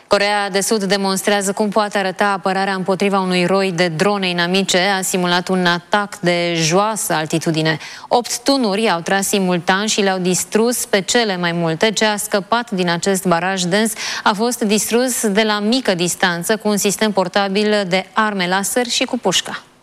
Coreea de Sud demonstrează cum poate arăta apărarea împotriva unui roi de drone inamice. A simulat un atac de joasă altitudine. 8 tunuri au tras simultan și le-au distrus pe cele mai multe. Ce a scăpat din acest baraj dens a fost distrus de la mică distanță cu un sistem portabil de arme laser și cu pușca.